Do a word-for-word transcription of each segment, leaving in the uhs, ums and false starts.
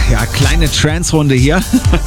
ja, kleine Trance-Runde hier.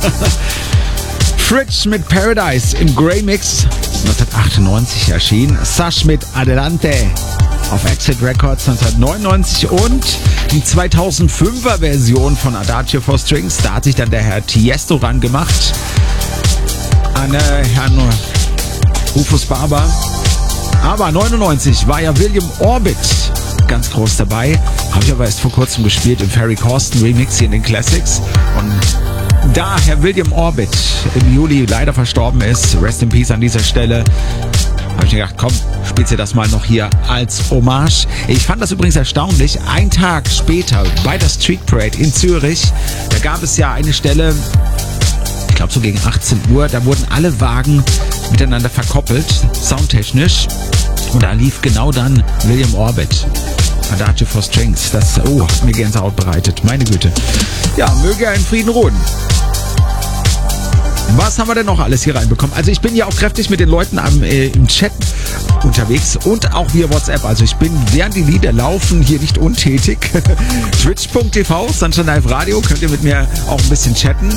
Fridge mit Paradise im Grey Mix, neunzehnhundertachtundneunzig erschienen. Sash mit Adelante auf Exit Records neunzehnhundertneunundneunzig und die zweitausendfünfer Version von Adagio for Strings. Da hat sich dann der Herr Tiesto ran gemacht an äh, Herrn Rufus Barber. Aber neunundneunzig war ja William Orbit ganz groß dabei. Habe ich aber erst vor kurzem gespielt im Ferry Corsten Remix hier in den Classics. Und da Herr William Orbit im Juli leider verstorben ist, Rest in Peace an dieser Stelle, habe ich mir gedacht, komm, spielst du das mal noch hier als Hommage. Ich fand das übrigens erstaunlich. Ein Tag später bei der Street Parade in Zürich, da gab es ja eine Stelle, ich glaube so gegen achtzehn Uhr, da wurden alle Wagen miteinander verkoppelt, soundtechnisch. Und da lief genau dann William Orbit. Adagio for Strings. Das, oh, hat mir Gänsehaut bereitet. Meine Güte. Ja, möge er in Frieden ruhen. Was haben wir denn noch alles hier reinbekommen? Also ich bin ja auch kräftig mit den Leuten am, äh, im Chat unterwegs und auch via WhatsApp. Also ich bin, während die Lieder laufen, hier nicht untätig. Twitch punkt t v, Sunshine Live Radio, könnt ihr mit mir auch ein bisschen chatten.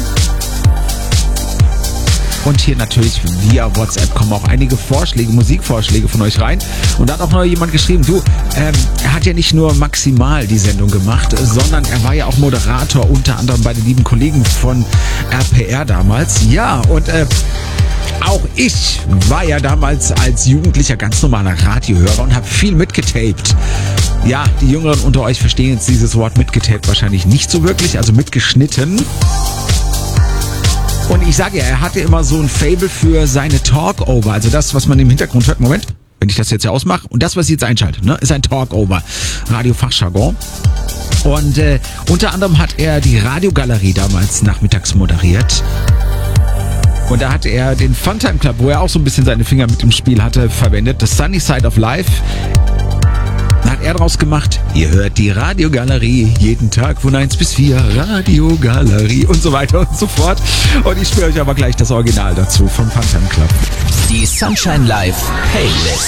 Und hier natürlich via WhatsApp kommen auch einige Vorschläge, Musikvorschläge von euch rein. Und da hat auch noch jemand geschrieben, du, ähm, er hat ja nicht nur maximal die Sendung gemacht, sondern er war ja auch Moderator, unter anderem bei den lieben Kollegen von R P R damals. Ja, und äh, auch ich war ja damals als Jugendlicher ganz normaler Radiohörer und habe viel mitgetaped. Ja, die Jüngeren unter euch verstehen jetzt dieses Wort mitgetaped wahrscheinlich nicht so wirklich, also mitgeschnitten. Und ich sage ja, er hatte immer so ein Faible für seine Talkover, also das, was man im Hintergrund hört. Moment, wenn ich das jetzt hier ausmache. Und das, was ich jetzt einschalte, ne, ist ein Talkover, Radio-Fachjargon. Und äh, unter anderem hat er die Radiogalerie damals nachmittags moderiert. Und da hat er den Funtime Club, wo er auch so ein bisschen seine Finger mit im Spiel hatte, verwendet. Das Sunny Side of Life. Da hat er draus gemacht, ihr hört die Radiogalerie jeden Tag von eins bis vier, Radiogalerie und so weiter und so fort. Und ich spiele euch aber gleich das Original dazu vom Funtime Club. Die Sunshine Live Playlist.